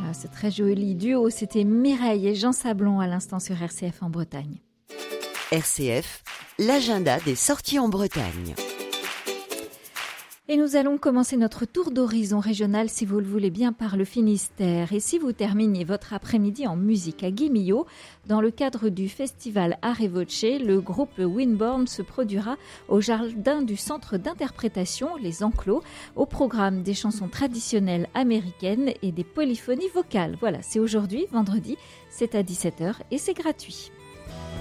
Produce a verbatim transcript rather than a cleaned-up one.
Ah, ce très joli duo, c'était Mireille et Jean Sablon à l'instant sur R C F en Bretagne. R C F, l'agenda des sorties en Bretagne. Et nous allons commencer notre tour d'horizon régional, si vous le voulez bien, par le Finistère. Et si vous terminez votre après-midi en musique à Guimillot, dans le cadre du festival Are Voce, le groupe Winborn se produira au jardin du centre d'interprétation, les Enclos, au programme des chansons traditionnelles américaines et des polyphonies vocales. Voilà, c'est aujourd'hui, vendredi, c'est à dix-sept heures et c'est gratuit.